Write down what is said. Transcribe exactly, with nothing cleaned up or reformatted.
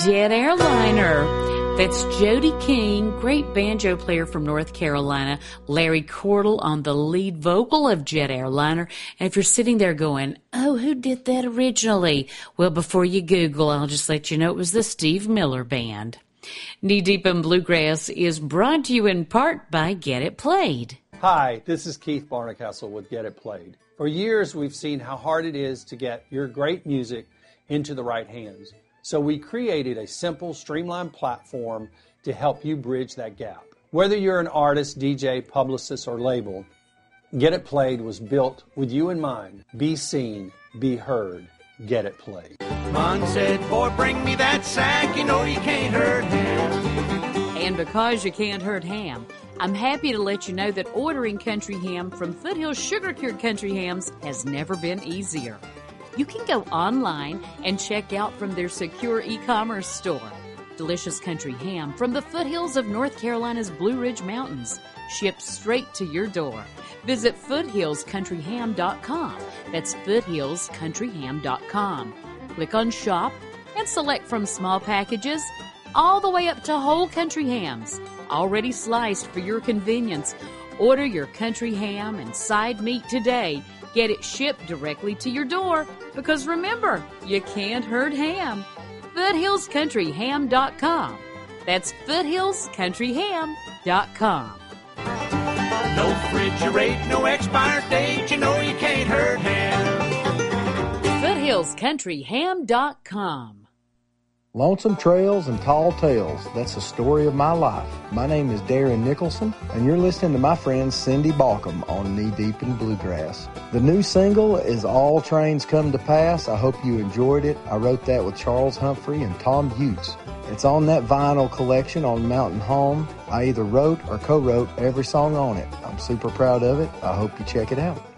Jet Airliner. That's Jody King, great banjo player from North Carolina. Larry Cordell on the lead vocal of Jet Airliner. And if you're sitting there going, oh, who did that originally? Well, before you Google, I'll just let you know it was the Steve Miller Band. Knee Deep in Bluegrass is brought to you in part by Get It Played. Hi, this is Keith Barnacastle with Get It Played. For years, we've seen how hard it is to get your great music into the right hands. So we created a simple, streamlined platform to help you bridge that gap. Whether you're an artist, D J, publicist, or label, Get It Played was built with you in mind. Be seen, be heard, Get It Played. Mom said, boy, bring me that sack, you know you can't hurt ham. And because you can't hurt ham, I'm happy to let you know that ordering country ham from Foothills Sugar-Cured Country Hams has never been easier. You can go online and check out from their secure e-commerce store. Delicious country ham from the foothills of North Carolina's Blue Ridge Mountains, shipped straight to your door. Visit foothills country ham dot com. That's foothills country ham dot com. Click on Shop and select from small packages all the way up to whole country hams, already sliced for your convenience. Order your country ham and side meat today. Get it shipped directly to your door, because remember, you can't hurt ham. foothills country ham dot com. That's foothills country ham dot com. No refrigerate, no expired date, you know you can't hurt ham. foothills country ham dot com. Lonesome Trails and Tall Tales, that's the story of my life. My name is Darren Nicholson, and you're listening to my friend Cindy Balcom on Knee Deep in Bluegrass. The new single is All Trains Come to Pass. I hope you enjoyed it. I wrote that with Charles Humphrey and Tom Utes. It's on that vinyl collection on Mountain Home. I either wrote or co-wrote every song on it. I'm super proud of it. I hope you check it out.